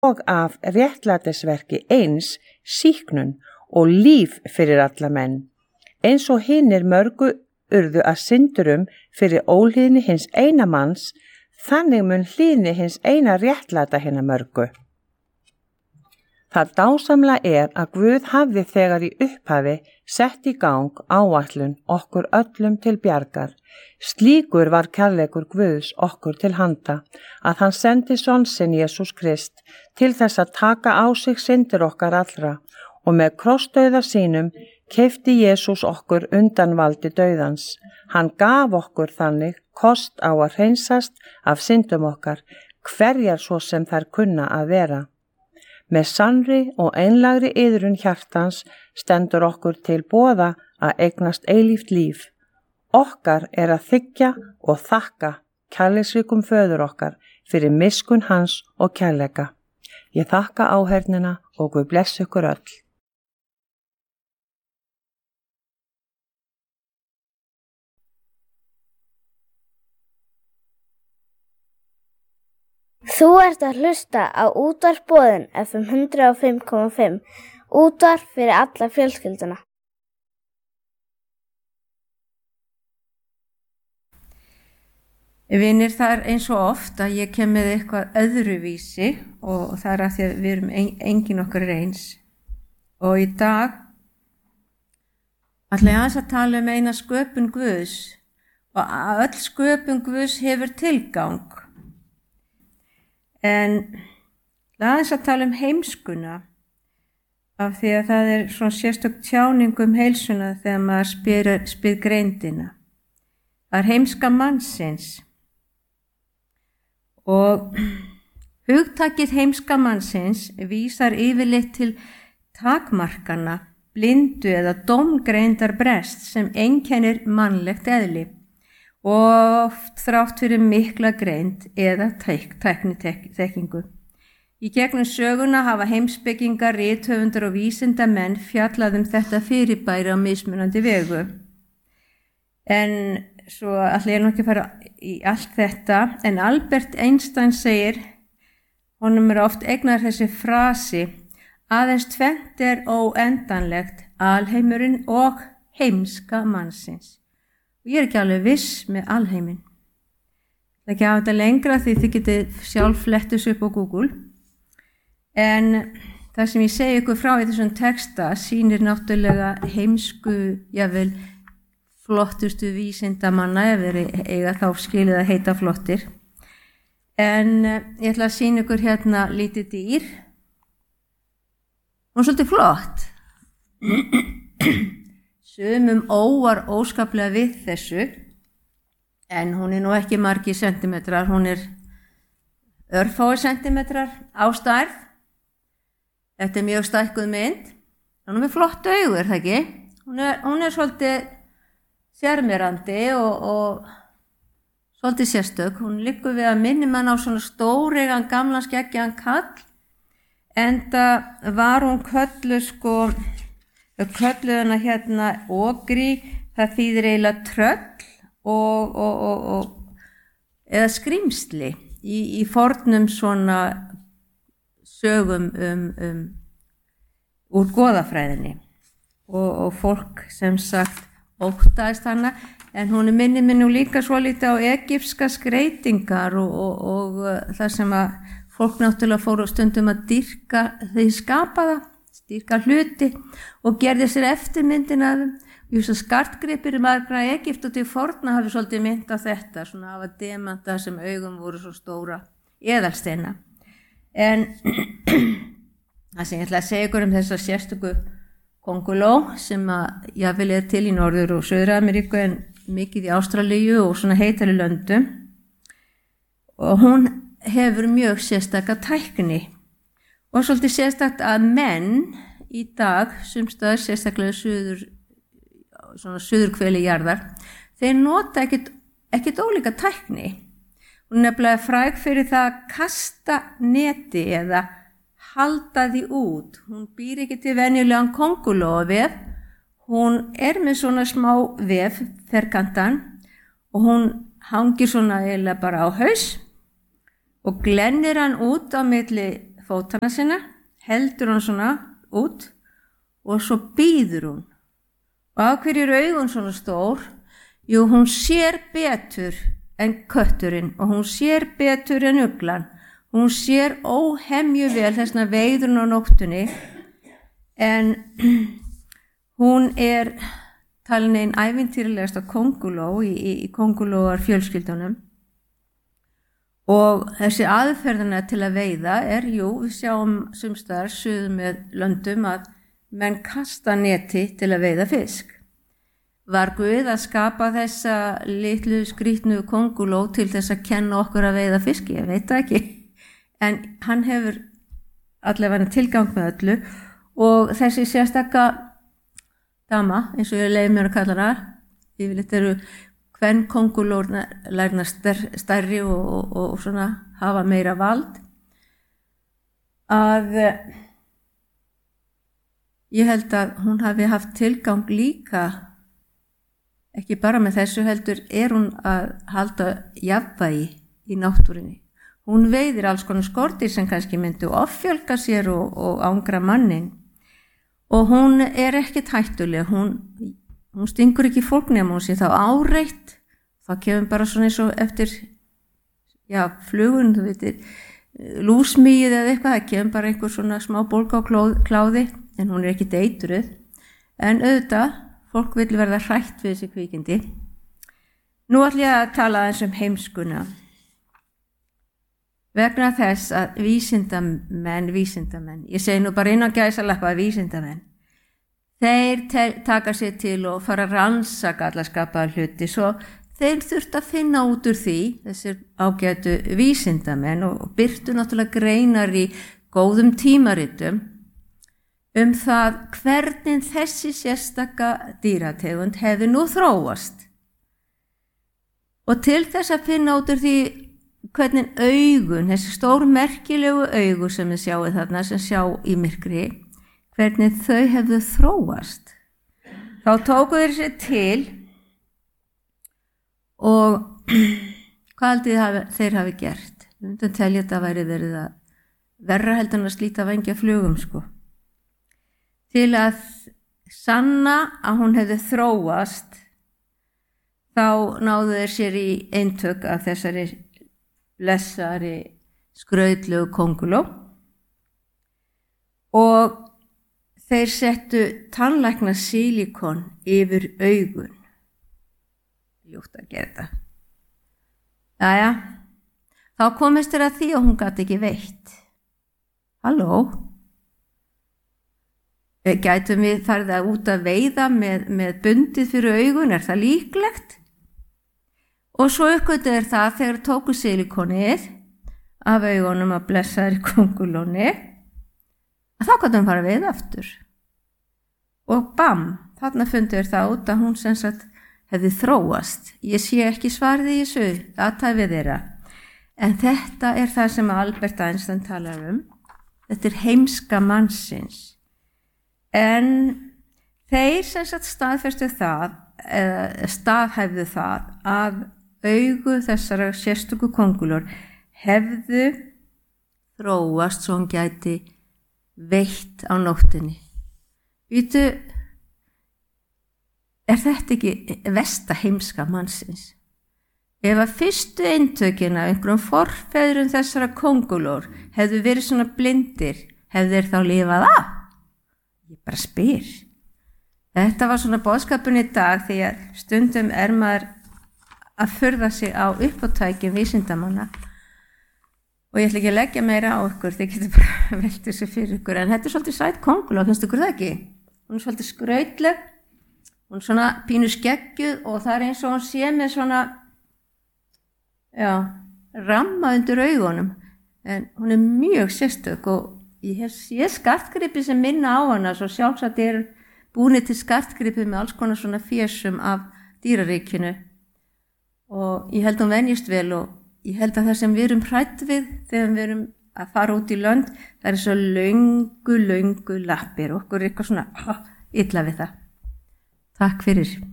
og af réttlætisverki eins sýknun og líf fyrir alla menn, eins og hinir mörgu urðu að syndurum fyrir óhlýðni hins eina manns, þannig mun hlýðni hins eina réttlæta hinna mörgu. Það dásamlega að Guð hafði þegar í upphafi sett í gang áætlun okkur öllum til bjargar. Slíkur var kærleikur Guðs okkur til handa, að hann sendi son sinn Jesús Krist til þess að taka á sig syndir okkar allra og með krossdauða sínum keypti Jesús okkur undan valdi dauðans. Hann gaf okkur þannig kost á að hreinsast af syndum okkar, hverjar svo sem þær kunna að vera. Með sannri og einlægri iðrun hjartans stendur okkur til boða að eignast eilíft líf. Okkar að þiggja og þakka kærleiksríkum föður okkar fyrir miskunn hans og kærleika. Ég þakka áheyrnina og Guð blessi ykkur öll. Þú ert að hlusta á útvarp Boðin FM 105,5, útvarp fyrir alla fjölskylduna. Vinir, það eins og oft að ég kem með eitthvað öðruvísi og það að því að við erum engin okkar eins. Og í dag ætla ég aðeins að tala eina sköpun Guðs og að öll sköpun Guðs hefur tilgang. En aðeins að tala heimskuna af því að það svona sérstök tjáning heilsuna þegar maður spyr greindina. Það heimska mannsins og hugtakið heimska mannsins vísar yfirleitt til takmarkana, blindu eða dómgreindar brest sem einkennir mannlegt eðli. Og oft þrátt fyrir mikla greind eða tækniþekkingu. Í gegnum söguna hafa heimspekingar, rithöfundar og vísindamenn fjallað þetta fyrirbæri á mismunandi vegu. En svo ætla ég nú ekki að fara í allt þetta, en Albert Einstein segir, honum oft eignar þessi frasi, aðeins tvennt óendanlegt, alheimurinn og heimska mannsins. Og ég ekki alveg viss með alheiminn. Það ekki hafa þetta lengra því þið getið sjálf flettus upp á Google. En það sem ég segi ykkur frá í þessum texta sýnir náttúrulega heimsku, jável, flottustu vísindamanna ef þeir eiga þá skilið að heita flottir. En ég ætla að sýna ykkur hérna lítið dýr. Hún svolítið flott. Sumum óar óskaplega við þessu, en hún nú ekki margir sentimetrar, hún örfáir sentimetrar á stærð. Þetta mjög stækkuð mynd. Hún með flott augu, það ekki? Hún svolítið sjarmerandi og svolítið sérstök. Hún liggur við að minni mann á svona stóregan gamlan skeggjaðan kall, enda var hún kölluð kölluð hana hérna ogri, það þýðir eiginlega tröll eða skrímsli í fornum svona sögum úr goðafræðinni og fólk sem sagt óttaðist hana, en hún minnir mig nú líka svolítið á egypska skreytingar og það sem að fólk náttúrulega fóru stundum að dýrka því skapaða, dýrka hluti og gerði sér eftirmyndin af þeim. Skartgripir margra Egypt og til forna hafi svolítið mynd af þetta, svona hafa demanta sem augum voru svo stóra eðalsteina. En það sem ég ætla að segja ykkur þessa sérstöku konguló sem að jafnvel til í Norður- og Suður-Ameríku en mikið í Ástralíu og svona heitari löndum. Og hún hefur mjög sérstaka tækni og svolítið sérstakt að menn í dag, sumstaðar sérstaklega suðurhveli jarðar, þeir nota ekkert ólíka tækni. Hún nefnilega fræg fyrir það að kasta neti eða halda því út. Hún býr ekki til venjulegan kongulóvef, hún með svona smá vef, ferkantan, og hún hangir svona eiginlega bara á haus og glennir hann út á milli fótana sinna, heldur hann svona út og svo bíður hún. Og af hverju eru augun svona stór? Jú, hún sér betur en kötturinn og hún sér betur en uglan. Hún sér óhemju vel þessna veiður hún á nóttunni, en hún talin einn ævintýralegasta kónguló í kóngulóar fjölskyldunum. Og þessi aðferðina til að veiða við sjáum sumstaðar suður með löndum að menn kasta neti til að veiða fisk. Var Guð að skapa þessa litlu skrýtnu kónguló til þess að kenna okkur að veiða fiski? Ég veit það ekki. En hann hefur allavega tilgang með öllu og þessi sérstaka dama, eins og ég leyfi mér að kalla hana, yfirleitt eru kvenkóngulórnar stærri og svona hafa meira vald, að ég held að hún hafi haft tilgang líka, ekki bara með þessu heldur, hún að halda jafnvægi í náttúrunni. Hún veiðir alls konar skordýr sem kannski myndu offjölga sér og ángra mannin. Og hún ekkert hættuleg, hún stingur ekki fólk nema hún sé þá áreitt, þá kemur bara svona eins og eftir, flugun, þú veitir, lúsmýið eða eitthvað, það kemur bara einhver svona smá bólga á kláði, en hún ekki eitruð. En auðvitað, fólk vill verða hrætt við þessi kvikindi. Nú ætla ég að tala aðeins heimskuna. Vegna þess að vísindamenn, ég segi nú bara inn á gæsalappa vísindamenn, þeir taka sér til og fara að rannsaka alla skapaða hluti, svo þeir þurft að finna út úr því, þessir ágætu vísindamenn, og birtu náttúrulega greinar í góðum tímaritum það hvernig þessi sérstaka dýrategund hefði nú þróast. Og til þess að finna út úr því hvernig augun, þessi stór merkilegu augu sem við sjáum þarna, sem sjá í myrkri, hvernig þau hefðu þróast. Þá tóku þeir sér til og hvað haldið þeir hafi gert? Við myndum telja þetta væri verið að verra heldur en að slíta vængja flugum, sko. Til að sanna að hún hefði þróast, þá náðu þeir sér í eintök af þessari blessari skrautlegu kónguló og þeir settu tannlækna silikon yfir augun. Ljótt að gera þetta. Jæja, þá komist þeir að því að hún gat ekki veitt. Halló? Gætum við farið að út að veiða með bundið fyrir augun, það líklegt? Og svo uppgötu þeir það þegar tóku silikonið af augunum að blessaðri kóngulóni, að þá gætum fara við aftur. Og bam, þarna fundu þeir það út að hún sem sagt hefði þróast. Ég sé ekki svarið í þessu, athæfið þeirra. En þetta það sem Albert Einstein talar Þetta heimska mannsins. En þeir sem sagt staðfestu það, staðhæfðu það að augu þessara sérstöku kóngulór hefðu þróast svo hann gæti veitt á nóttinni. Vítu, þetta ekki versta heimska mannsins? Ef að fyrstu eintökin af einhverjum forfeðrum þessara kóngulór hefðu verið svona blindir, hefðu þeir þá lifað af? Ég bara spyr. Þetta var svona boðskapun í dag því að stundum maður að furða sig á uppátækjum vísindamanna og ég ætla ekki að leggja meira á ykkur, þið getur bara velt þessu fyrir ykkur, en þetta svolítið sæt kónguló, finnst ykkur það ekki? Hún svolítið skrautleg, hún svona pínu skeggjuð og það eins og hún sé með svona, ramma undir augunum, en hún mjög sérstök og ég sé skartgripi sem minna á hana, svo sjálfsagt búnir til skartgripi með alls konar svona fésum af dýraríkinu og ég held hún venjist vel og ég held að það sem við erum hrædd við þegar við erum að fara út í lönd, það svo löngu lappir og okkur eitthvað svona illa við það. Takk fyrir.